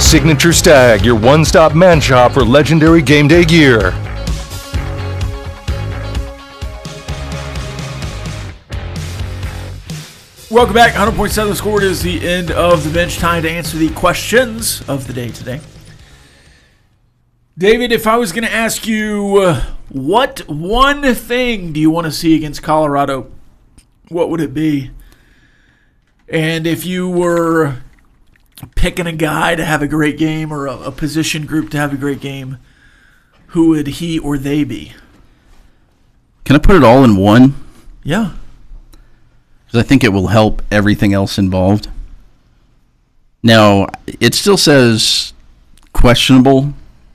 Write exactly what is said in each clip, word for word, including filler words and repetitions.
Signature Stag, your one-stop man shop for legendary game day gear. Welcome back. one hundred point seven The Score. It is the end of the bench. Time to answer the questions of the day today. David, if I was going to ask you, uh, what one thing do you want to see against Colorado, what would it be? And if you were picking a guy to have a great game or a, a position group to have a great game, who would he or they be? Can I put it all in one? Yeah. Because I think it will help everything else involved. Now, it still says questionable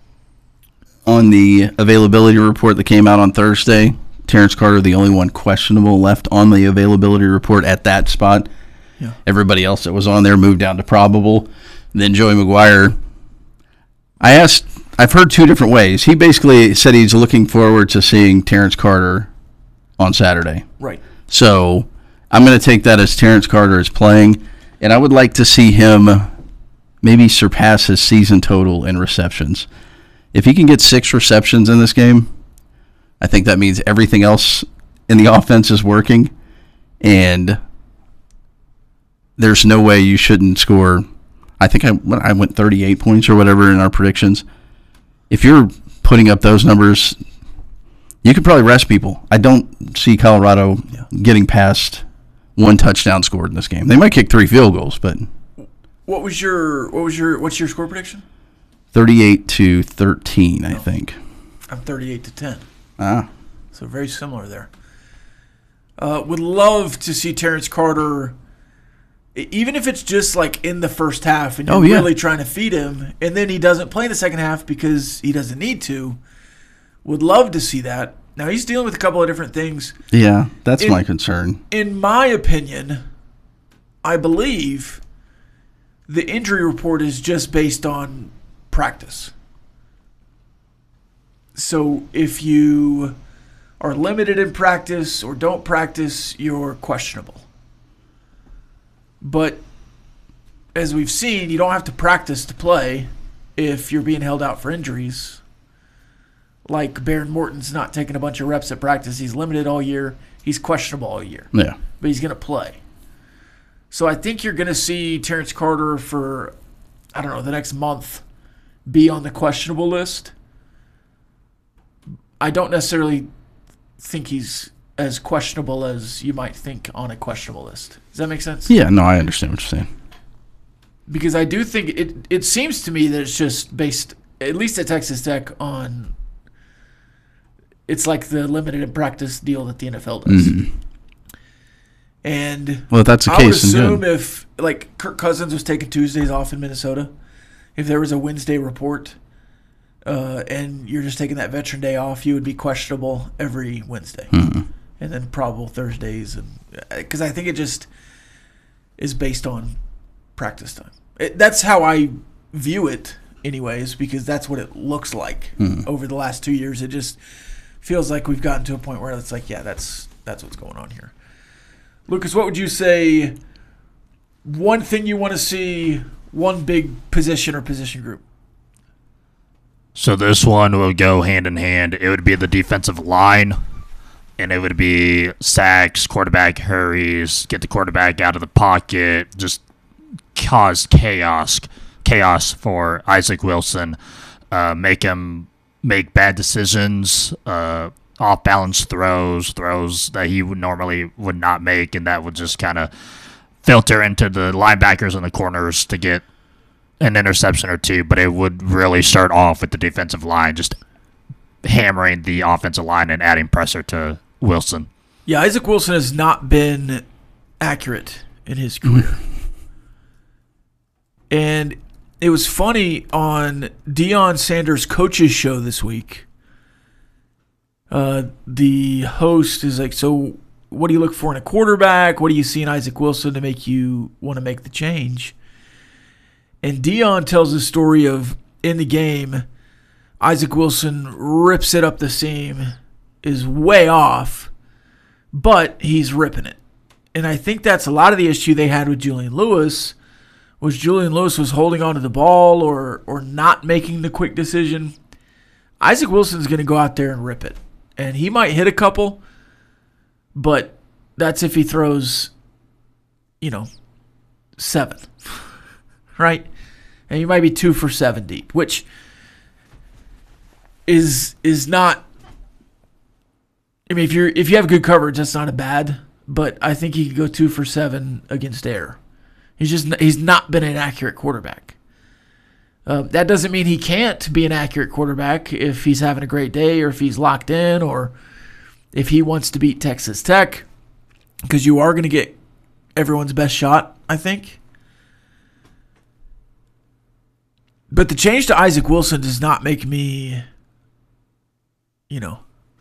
on the availability report that came out on Thursday. Terrence Carter, the only one questionable left on the availability report at that spot. Yeah. Everybody else that was on there moved down to probable. And then Joey McGuire, I asked, I've heard two different ways. He basically said he's looking forward to seeing Terrence Carter on Saturday. Right. So I'm going to take that as Terrence Carter is playing, and I would like to see him maybe surpass his season total in receptions. If he can get six receptions in this game, I think that means everything else in the offense is working, and there's no way you shouldn't score. I think I, I went thirty-eight points or whatever in our predictions. If you're putting up those numbers, you could probably rest people. I don't see Colorado Yeah. getting past one touchdown scored in this game. They might kick three field goals, but What was your what was your what's your score prediction? thirty-eight to thirteen, I think. I'm thirty-eight to ten. Ah. So very similar there. Uh, would love to see Terrence Carter, e- even if it's just like in the first half and you're Oh, yeah. really trying to feed him, and then he doesn't play in the second half because he doesn't need to. Would love to see that. Now, he's dealing with a couple of different things. Yeah, that's In- my concern. In my opinion, I believe the injury report is just based on practice. So if you are limited in practice or don't practice, you're questionable. But as we've seen, you don't have to practice to play if you're being held out for injuries. Like Baron Morton's not taking a bunch of reps at practice. He's limited all year. He's questionable all year. Yeah. But he's going to play. So I think you're going to see Terrence Carter for, I don't know, the next month be on the questionable list. I don't necessarily think he's as questionable as you might think on a questionable list. Does that make sense? Yeah, no, I understand what you're saying. Because I do think it it seems to me that it's just based, at least at Texas Tech, on it's like the limited in practice deal that the N F L does. Mm-hmm. And Well, if that's the I would case, then assume good. if, like, Kirk Cousins was taking Tuesdays off in Minnesota, if there was a Wednesday report uh, and you're just taking that veteran day off, you would be questionable every Wednesday. Mm-hmm. And then probable Thursdays. and Because I think it just is based on practice time. It, that's how I view it anyways, because that's what it looks like Mm-hmm. over the last two years. It just feels like we've gotten to a point where it's like, yeah, that's that's what's going on here. Lucas, what would you say one thing you want to see, one big position or position group? So this one will go hand in hand. It would be the defensive line, and it would be sacks, quarterback hurries, get the quarterback out of the pocket, just cause chaos, chaos for Isaac Wilson, uh, make him make bad decisions, uh, off-balance throws, throws that he would normally would not make, and that would just kind of filter into the linebackers and the corners to get an interception or two, but it would really start off with the defensive line, just hammering the offensive line and adding pressure to Wilson. Yeah, Isaac Wilson has not been accurate in his career. And it was funny on Deion Sanders' coach's show this week. Uh, the host is like, so what do you look for in a quarterback? What do you see in Isaac Wilson to make you want to make the change? And Deion tells the story of, in the game, Isaac Wilson rips it up the seam, is way off, but he's ripping it. And I think that's a lot of the issue they had with Julian Lewis was Julian Lewis was holding on to the ball or or not making the quick decision. Isaac Wilson's going to go out there and rip it. And he might hit a couple, but that's if he throws, you know, seven, right? And he might be two for seven deep, which is is not. I mean, if you're if you have good coverage, that's not a bad. But I think he could go two for seven against air. He's just he's not been an accurate quarterback. Uh, that doesn't mean he can't be an accurate quarterback if he's having a great day or if he's locked in or if he wants to beat Texas Tech, because you are going to get everyone's best shot, I think. But the change to Isaac Wilson does not make me, you know,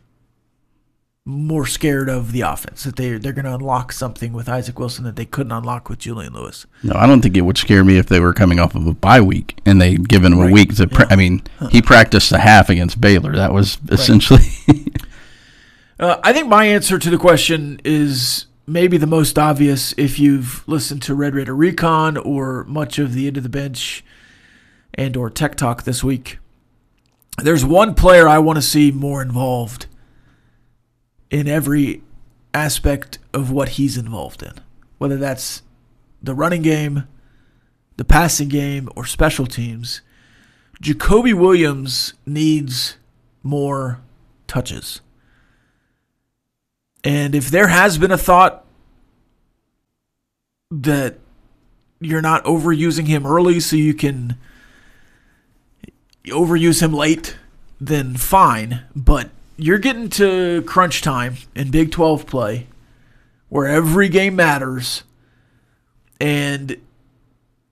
more scared of the offense, that they, they're going to unlock something with Isaac Wilson that they couldn't unlock with Julian Lewis. No, I don't think it would scare me if they were coming off of a bye week and they'd given him Right. a week to pra- Yeah. I mean, Huh. he practiced a half against Baylor. That was essentially Uh, I think my answer to the question is maybe the most obvious if you've listened to Red Raider Recon or much of the End of the Bench and or Tech Talk this week. There's one player I want to see more involved in every aspect of what he's involved in, whether that's the running game, the passing game, or special teams. Jacoby Williams needs more touches. And if there has been a thought that you're not overusing him early so you can overuse him late, then fine. But you're getting to crunch time in Big twelve play where every game matters. And